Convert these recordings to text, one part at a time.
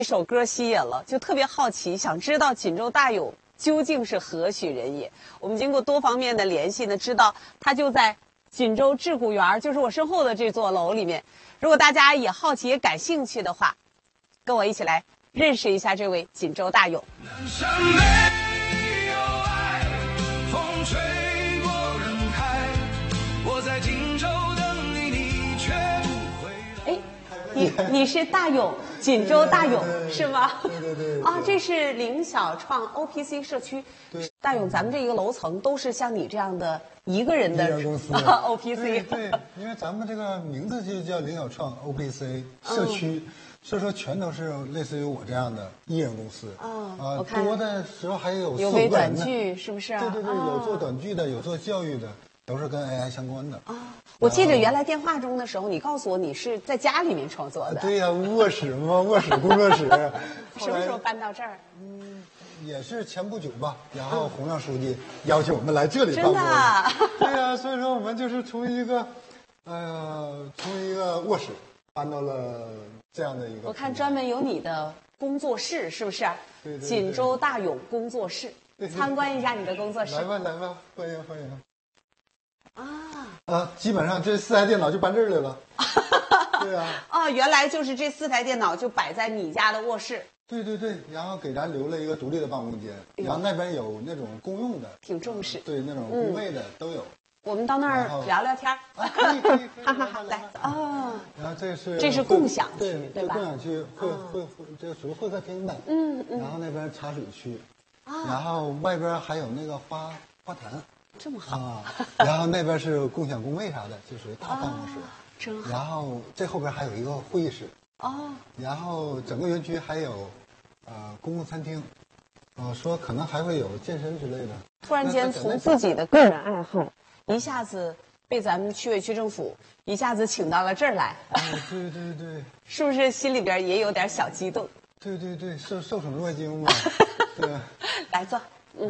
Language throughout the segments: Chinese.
这首歌吸引了，就特别好奇，想知道锦州大勇究竟是何许人也。我们经过多方面的联系呢，知道他就在锦州智谷园，就是我身后的这座楼里面。如果大家也好奇也感兴趣的话，跟我一起来认识一下这位锦州大勇。 南山没有爱，风吹过人海，我在锦州等你，你却不回来。 你是大勇，锦州大勇是吗？ 对。 啊，这是凌小创 OPC 社区。大勇，咱们这一个楼层都是像你这样的一个人的公司 OPC。 对，因为咱们这个名字就叫凌小创 OPC 社区，所以说全都是类似于我这样的艺人公司。 我看多的时候还有有微短剧，是不是？ 对，有做短剧的，有做教育的，都是跟 AI 相关的。 我记得原来电话中的时候，你告诉我你是在家里面创作的。 对呀，卧室嘛，卧室工作室。 什么时候搬到这儿？ 也是前不久吧，然后洪亮书记邀请我们来这里办公。 真的？ 对呀，所以说我们就是从一个卧室搬到了这样的一个。 我看专门有你的工作室，是不是？ 对。 锦州大勇工作室，参观一下你的工作室。 来吧，欢迎。基本上这4台电脑就搬这儿来了。对啊。 原来就是这4台电脑就摆在你家的卧室。 对，然后给咱留了一个独立的办公间，然后那边有那种公用的， 挺重视。 对，那种公卫的都有。 我们到那儿聊聊天儿。 可以， 好，来。 然后这是共享区，对吧？ 共享区会这个属于会客厅的。然后那边茶水区，然后外边还有那个花坛。 这么好。 然后那边是共享工位啥的，就属于大办公室。 真好。 然后这后边还有一个会议室。然后整个园区还有公共餐厅，说可能还会有健身之类的。 突然间从自己的个人爱好一下子被咱们区委区政府一下子请到了这儿来。 对。 是不是心里边也有点小激动？ 对，受宠若惊嘛。对。 来坐。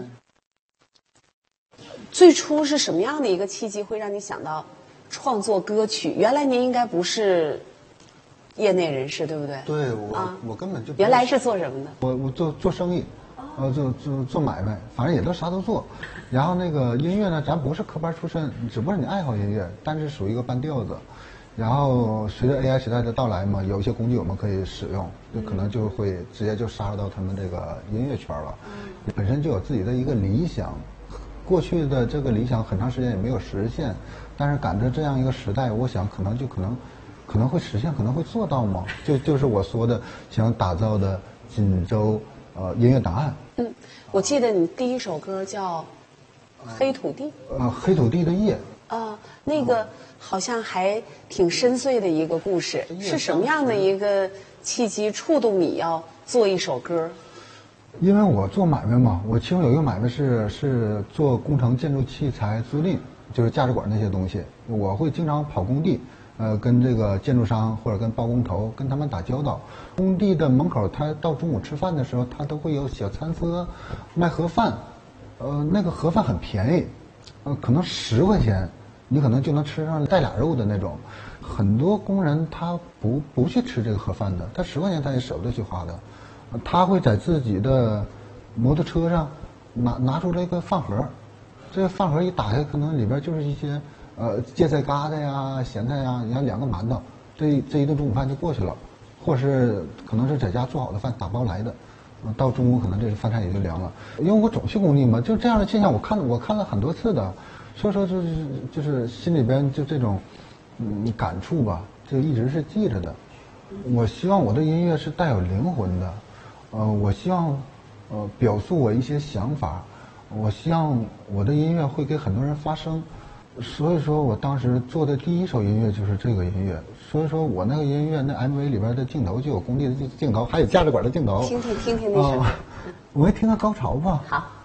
最初是什么样的一个契机会让你想到创作歌曲？原来您应该不是业内人士，对不对？ 对，我根本就原来是做什么的？ 我做生意，做买卖，反正也都啥都做。然后那个音乐呢，咱不是科班出身，只不过你爱好音乐，但是属于一个半吊子。然后随着 AI 时代的到来嘛，有一些工具我们可以使用，就可能就会直接就杀入到他们这个音乐圈了。本身就有自己的一个理想，过去的这个理想很长时间也没有实现，但是赶着这样一个时代，我想可能会实现，可能会做到吗？就是我说的想打造的锦州音乐档案。 我记得你第一首歌叫《黑土地》。 黑土地的夜。 那个好像还挺深邃的一个故事，是什么样的一个契机触动你要做一首歌？ 因为我做买卖嘛，我其中有一个买卖是做工程建筑器材租赁，就是架子管那些东西，我会经常跑工地。跟这个建筑商或者跟包工头跟他们打交道，工地的门口，他到中午吃饭的时候，他都会有小餐车卖盒饭，那个盒饭很便宜，可能10块钱，你可能就能吃上带俩肉的那种。很多工人他不去吃这个盒饭的，他10块钱他也舍不得去花的，他会在自己的摩托车上拿出来一个饭盒，这个饭盒一打开，可能里边就是一些。芥菜疙瘩呀、咸菜呀，你看2个馒头，这一顿中午饭就过去了，或是可能是在家做好的饭打包来的，到中午可能这饭菜也就凉了。因为我总去工地嘛，就这样的现象我看了很多次的，所以说就是心里边就这种感触吧，就一直是记着的。我希望我的音乐是带有灵魂的，我希望表述我一些想法，我希望我的音乐会给很多人发声。所以说我当时做的第一首音乐就是这个音乐，所以说我那个音乐那 MV 里边的镜头就有工地的镜头，还有架子管的镜头。 听听那首。 我们听个高潮吧。 好。